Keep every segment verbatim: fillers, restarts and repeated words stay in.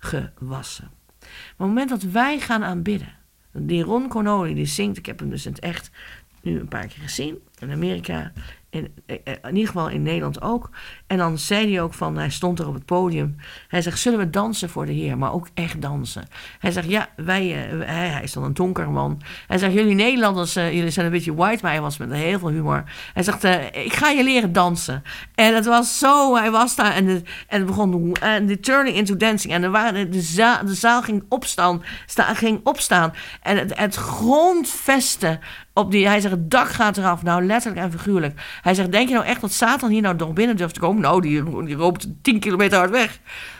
gewassen. Maar op het moment dat wij gaan aanbidden, die Ron Kenoly die zingt, ik heb hem dus in het echt nu een paar keer gezien, in Amerika, in, in ieder geval in Nederland ook. En dan zei hij ook van, hij stond er op het podium, hij zegt, zullen we dansen voor de Heer, maar ook echt dansen. Hij zegt, ja, wij, hij, hij is dan een donker man. Hij zegt, jullie Nederlanders, uh, jullie zijn een beetje white, maar hij was met heel veel humor. Hij zegt, uh, ik ga je leren dansen. En het was zo, hij was daar en, de, en het begon, en de turning into dancing. En er waren, de, zaal, de zaal ging opstaan, sta, ging opstaan. En het, het grondvesten op die, hij zegt, het dak gaat eraf. Nou, letterlijk en figuurlijk. Hij zegt, denk je nou echt dat Satan hier nou nog binnen durft te komen? Nou, die, die loopt tien kilometer hard weg.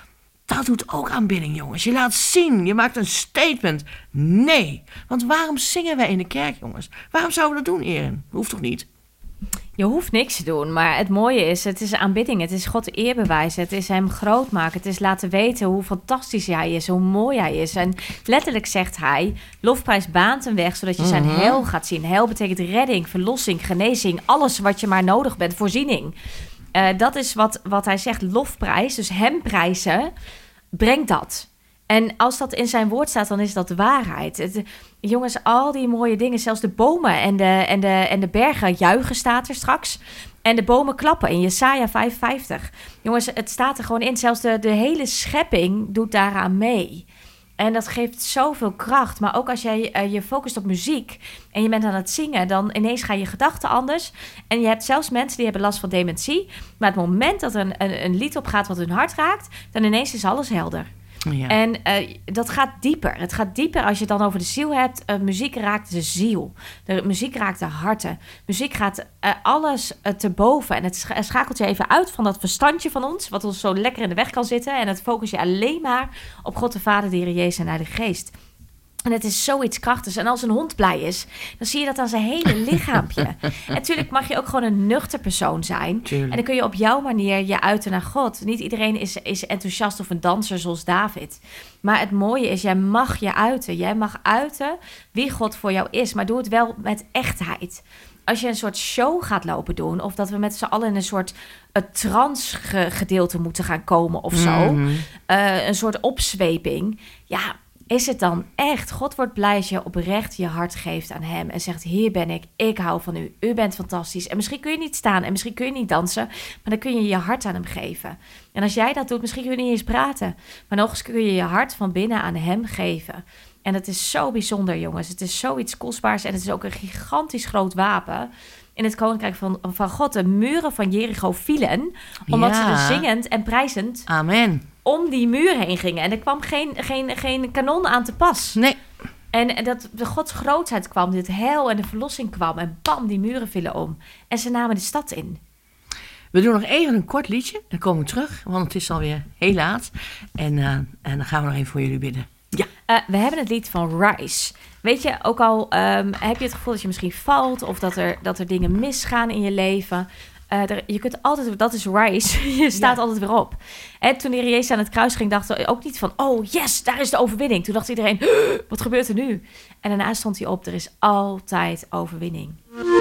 Dat doet ook aanbidding, jongens. Je laat zien, je maakt een statement. Nee, want waarom zingen wij in de kerk, jongens? Waarom zouden we dat doen, Erin? Hoeft toch niet? Je hoeft niks te doen, maar het mooie is, het is aanbidding. Het is God eer bewijzen. Het is hem groot maken. Het is laten weten hoe fantastisch hij is, hoe mooi hij is. En letterlijk zegt hij, lofprijs baant een weg, zodat je zijn Mhm. heil gaat zien. Heil betekent redding, verlossing, genezing, alles wat je maar nodig bent, voorziening. Uh, dat is wat, wat hij zegt, lofprijs, dus hem prijzen, brengt dat. En als dat in zijn woord staat, dan is dat de waarheid. Het, jongens, al die mooie dingen, zelfs de bomen en de, en, de, en de bergen juichen staat er straks. En de bomen klappen in Jesaja vijfenvijftig. Jongens, het staat er gewoon in. Zelfs de, de hele schepping doet daaraan mee. En dat geeft zoveel kracht. Maar ook als jij uh, je focust op muziek en je bent aan het zingen, dan ineens gaan je gedachten anders. En je hebt zelfs mensen die hebben last van dementie. Maar het moment dat er een, een, een lied opgaat wat hun hart raakt, dan ineens is alles helder. Ja. En uh, dat gaat dieper. Het gaat dieper als je het dan over de ziel hebt. Uh, muziek raakt de ziel. De muziek raakt de harten. Muziek gaat uh, alles uh, te boven. En het sch- schakelt je even uit van dat verstandje van ons, wat ons zo lekker in de weg kan zitten. En het focus je alleen maar op God de Vader, de Heer Jezus en Heilige Geest. En het is zoiets krachtigs. En als een hond blij is, dan zie je dat aan zijn hele lichaampje. En natuurlijk mag je ook gewoon een nuchter persoon zijn. Tuurlijk. En dan kun je op jouw manier je uiten naar God. Niet iedereen is, is enthousiast of een danser zoals David. Maar het mooie is, jij mag je uiten. Jij mag uiten wie God voor jou is. Maar doe het wel met echtheid. Als je een soort show gaat lopen doen, of dat we met z'n allen in een soort een trance gedeelte moeten gaan komen of zo. Mm-hmm. Uh, een soort opzweping. Ja, is het dan echt? God wordt blij als je oprecht je hart geeft aan hem en zegt, hier ben ik, ik hou van u, u bent fantastisch. En misschien kun je niet staan en misschien kun je niet dansen, maar dan kun je je hart aan hem geven. En als jij dat doet, misschien kun je niet eens praten, maar nog eens kun je je hart van binnen aan hem geven. En het is zo bijzonder, jongens. Het is zoiets kostbaars en het is ook een gigantisch groot wapen in het koninkrijk van, van God. De muren van Jericho vielen, omdat ja. ze dus zingend en prijzend Amen. om die muur heen gingen. En er kwam geen, geen, geen kanon aan te pas. Nee. En dat de Gods grootheid kwam, dit heil en de verlossing kwam. En bam, die muren vielen om. En ze namen de stad in. We doen nog even een kort liedje. Dan komen we terug, want het is alweer heel laat. En, uh, en dan gaan we nog even voor jullie bidden. Ja. Uh, we hebben het lied van Rise. Weet je, ook al um, heb je het gevoel dat je misschien valt, of dat er, dat er dingen misgaan in je leven. Uh, er, je kunt altijd, dat is Rise, je staat ja. altijd weer op. En toen de Heer Jezus aan het kruis ging, dachten we ook niet van, oh yes, daar is de overwinning. Toen dacht iedereen, wat gebeurt er nu? En daarna stond hij op, er is altijd overwinning.